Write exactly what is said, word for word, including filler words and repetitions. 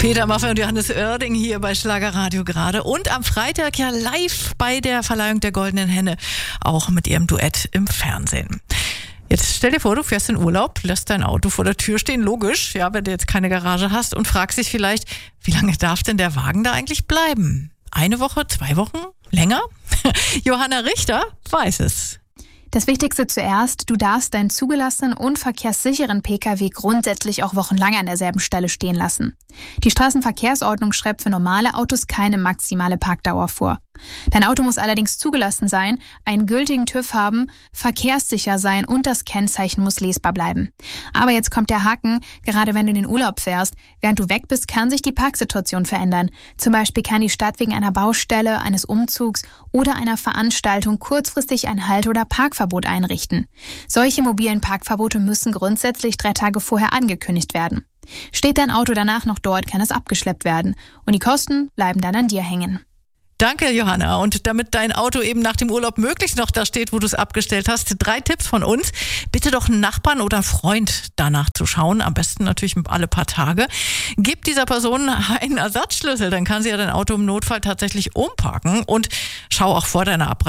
Peter Maffay und Johannes Oerding hier bei Schlagerradio gerade. Und am Freitag ja live bei der Verleihung der Goldenen Henne, auch mit ihrem Duett im Fernsehen. Jetzt stell dir vor, du fährst in Urlaub, lässt dein Auto vor der Tür stehen, logisch, ja, wenn du jetzt keine Garage hast, und fragst dich vielleicht, wie lange darf denn der Wagen da eigentlich bleiben? Eine Woche, zwei Wochen, länger? Johanna Richter weiß es. Das Wichtigste zuerst, du darfst deinen zugelassenen und verkehrssicheren Pkw grundsätzlich auch wochenlang an derselben Stelle stehen lassen. Die Straßenverkehrsordnung schreibt für normale Autos keine maximale Parkdauer vor. Dein Auto muss allerdings zugelassen sein, einen gültigen TÜV haben, verkehrssicher sein und das Kennzeichen muss lesbar bleiben. Aber jetzt kommt der Haken, gerade wenn du in den Urlaub fährst. Während du weg bist, kann sich die Parksituation verändern. Zum Beispiel kann die Stadt wegen einer Baustelle, eines Umzugs oder einer Veranstaltung kurzfristig ein Halt- oder Parkverbot einrichten. Solche mobilen Parkverbote müssen grundsätzlich drei Tage vorher angekündigt werden. Steht dein Auto danach noch dort, kann es abgeschleppt werden. Und die Kosten bleiben dann an dir hängen. Danke, Johanna. Und damit dein Auto eben nach dem Urlaub möglichst noch da steht, wo du es abgestellt hast, drei Tipps von uns. Bitte doch einen Nachbarn oder einen Freund danach zu schauen. Am besten natürlich alle paar Tage. Gib dieser Person einen Ersatzschlüssel, dann kann sie ja dein Auto im Notfall tatsächlich umparken. Und schau auch vor deiner Abreise